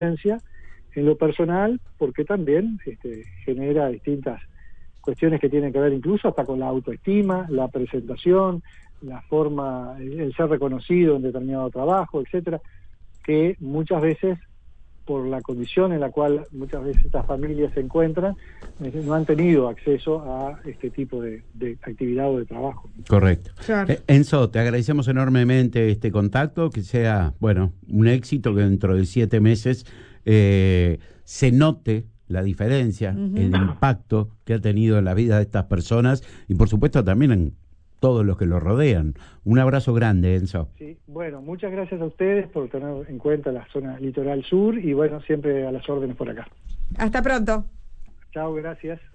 en lo personal, porque también genera distintas cuestiones que tienen que ver incluso hasta con la autoestima, la presentación, la forma, el ser reconocido en determinado trabajo, etcétera, que muchas veces, por la condición en la cual muchas veces estas familias se encuentran, no han tenido acceso a este tipo de actividad o de trabajo. Correcto. Claro. Enzo, te agradecemos enormemente este contacto, que sea, bueno, un éxito, que dentro de 7 meses se note la diferencia, el impacto que ha tenido en la vida de estas personas y por supuesto también en todos los que lo rodean. Un abrazo grande, Enzo. Sí, bueno, muchas gracias a ustedes por tener en cuenta la zona litoral sur y bueno, siempre a las órdenes por acá. Hasta pronto. Chao, gracias.